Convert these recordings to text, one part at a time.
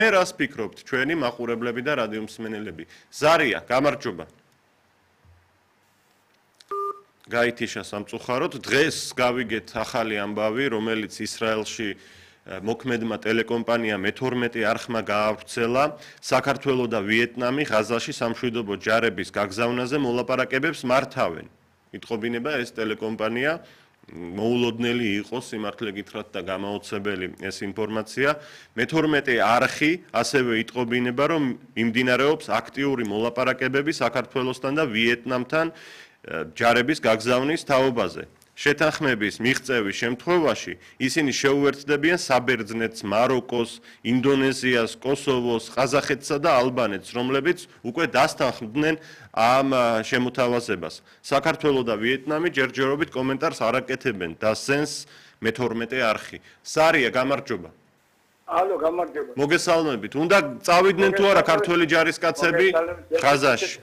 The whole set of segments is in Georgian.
რას ფიქრობთ ჩვენი მაყურებლები და რადიო მსმენელები? ზარია, გამარჯობა. გაითიშა სამწუხაროდ, დღეს გავიგეთ ახალი ამბავი, რომელიც ისრაელში მოქმედმა ტელეკომპანიამ მე-12 არხმა გაავრცელა საქართველო და ვიეტნამი ღაზაში სამშვიდობო ჯარების გაგზავნაზე მოლაპარაკებებს მართავენ. იტყობინება ეს ტელეკომპანია მოულოდნელი იყო სიმართლე გითხრათ და გამაოცებელი ეს ინფორმაცია. მე-12 არხი ასევე იტყობინება, რომ იმდინარეობს აქტიური მოლაპარაკებები საქართველოსთან და ვიეტნამთან ჯარების გაგზავნის თაობაზე. შეთანხმების მიღწევის შემთხვევაში ისინი შეუერთდებიან საბერძნეთს, მაროკოს, ინდონეზიას, კოსოვოს, ყაზახეთსა და ალბანეთს, რომლებიც უკვე დასთანხმდნენ ამ შემოთავაზებას. საქართველო და ვიეტნამი ჯერჯერობით კომენტარს არ აკეთებენ, დასცენს მე-12 არხი. სარია, გამარჯობა. ალო, გამარჯობა. მოგესალმებით. უნდა წავიდნენ თუ არა ქართველი ჯარისკაცები ღაზაში?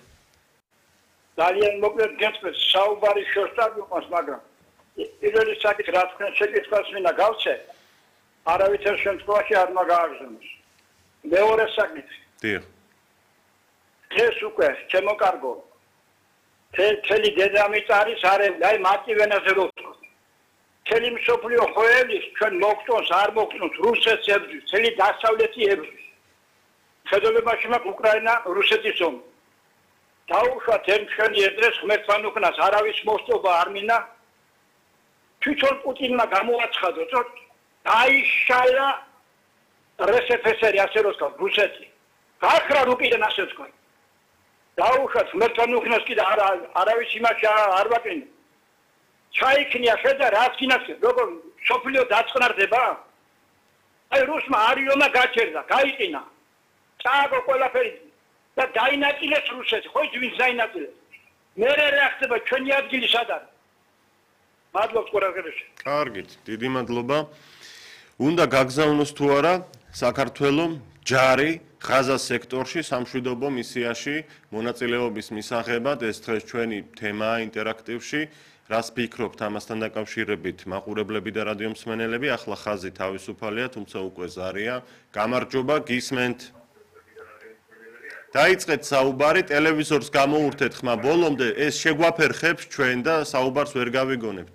ძალიან მოკლედ გეტყვით, საუბარი შორტად იყოს, მაგრამ პირველი საკითხი რა თქვენ შეკითხვას მინდა გავცე, არავითარ შემთხვევაში არ მაგააგზავნოს. მეორე საკითხი. დიახ. დღეს უკვე ჩემო კარგო. თელი დედამიწა არის არემ, აი მარტივენაზე რო ვთქვი. თელი მსოფლიო ხოელის ჩვენ მოგწონს, არ მოგწონს, რუსეთს ებრძვის, თელი დასავლეთი ებრძვის. ხედოლებაში მაქვს უკრაინა, რუსეთის ომი. დაუშვათ ჩვენი დღეს ღმერთთან უკნას არავის მოსწობა არ მინდა. თვითონ პუტინმა გამოაცხადო, რომ დაიშალა რსფსრ-ი, ასე რომ ვთქვა, რუსეთი. გახრა რუკიდან ასე ვთქვა. დაუშვათ ღმერთთან უკნას კიდე არავის იმაში არ ვაკინე. ჩაიქნია ხედა რაც გინახე, როგორ სოფლიო დაწყნარდება? აი რუსმა არიონა გაჩერდა, გაიყინა. წააგო ყველაფერი და დაინაწილეს რუსეთი, ხო ვინ დაინაწილეს? მე რა ხდება ჩვენი ადგილი სად არის? მადლობთ ყველაფერში. კარგით, დიდი მადლობა. უნდა გაგზავნოს თუ არა საქართველოს ჯარი ღაზას სექტორში სამშვიდობო მისიაში მონაწილეობის მისაღებად, ეს დღეს ჩვენი თემაა ინტერაქტივში. რას ფიქრობთ ამასთან დაკავშირებით მაყურებლები და რადიო მსმენელები? ახლა ხაზი თავისუფალია, თუმცა უკვე ზარია. გამარჯობა, გისმენთ. დაიწყეთ საუბარი, ტელევიზორს გამოურთეთ ხმა ბოლომდე, ეს შეგვაფერხებს ჩვენ და საუბარს ვერ გავიგონებთ.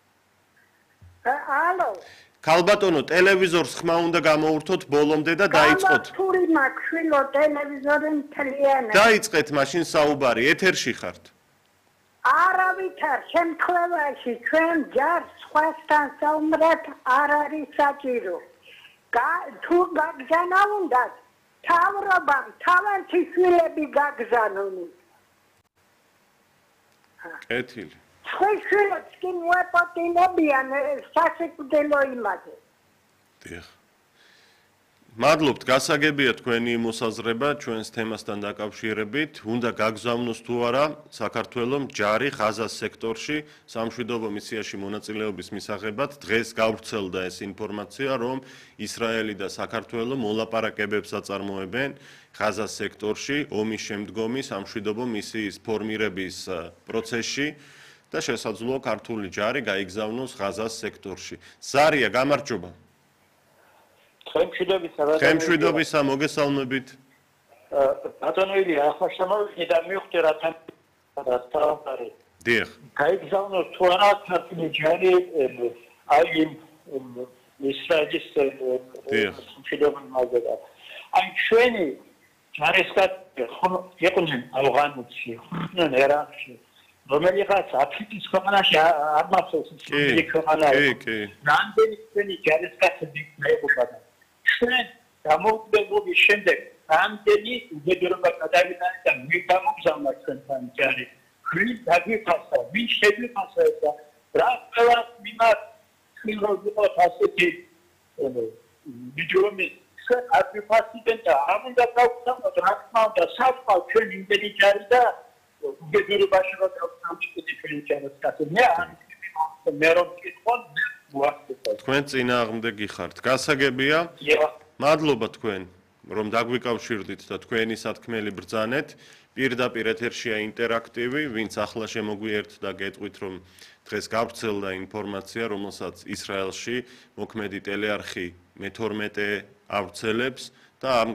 ალო. ქალბატონო, ტელევიზორს ხმა უნდა გამოურთოთ ბოლომდე და დაიწყოთ. თური მაქვს ტელევიზორი მთლიანად. დაიწყეთ მაშინ საუბარი, ეთერში ხართ. არავითარ შემთხვევაში ჩვენ ჯარს სხვასთან საუბრად არ არის საჭირო. თუ გაგზავნა უნდა თავრობამ თავანთი შვილები გაგზავნონ. კეთილი. შვილებს კი მოეპატიმებიან სასიკვდილო იმაზე. დიახ. მადლობთ, გასაგებია თქვენი მოსაზრება ჩვენს თემასთან დაკავშირებით. უნდა გაგზავნოს თუ არა საქართველოს ჯარი ღაზას სექტორში სამშვიდობო მისიაში მონაწილეობის მისაღებად. დღეს გავრცელდა ეს ინფორმაცია, რომ ისრაელი და საქართველო მოლაპარაკებებს აწარმოებენ ღაზას სექტორში ომის შემდგომი სამშვიდობო მისიის ფორმირების პროცესში და შესაძლოა ქართული ჯარი გაიგზავნოს ღაზას სექტორში. ზარია, გამარჯობა. ხემშვიდობისა მოგესალმებით. ბატონო ახლა შემოვიდი და მივხვდი რა თავი. დიახ. გაიგზავნოს თუ არა ქართული ჯარი აი ისრაელის მშვიდობაზე. აი ჩვენი ჯარისკაცები იყვნენ ავღანეთში, იყვნენ ერაყში. რომელიღაც აფრიკის ქვეყანაში არ მახსოვს ის ქვეყანა. კი. რამდენი ჩვენი ჯარისკაცები მეუბნება. ჩვენ გამოვიდების შემდეგ რამდენი უგედრობა გადავიდა და მიგამოგზავნა ჩვენთან ჯარი. ვინ დაგვიფასა, ვინ შეგვიფასა და რა ყველა მიმართ ხილროძიყოთ ასეთი ვიდეომი ჩვენ აგვიფასებენ და არ უნდა გავხსნათ რა თქმა უნდა საფხავ ჩვენ იმდენი ჯარი და უგედრობაში რომ დავწამჭიდეთ ჩვენი ჯარისკაცები. მე რომ ვკითხონ თქვენ წინააღმდეგი ხართ. გასაგებია. მადლობა თქვენ, რომ დაგვიკავშირდით და თქვენი სათქმელი ბრძანეთ. პირდაპირ ეთერშია ინტერაქტივი, ვინც ახლა შემოგვიერთთ და გეტყვით, რომ დღეს გავრცელდა ინფორმაცია, რომელსაც ისრაელში მოქმედი ტელეარხი მე-12 ავრცელებს და ამ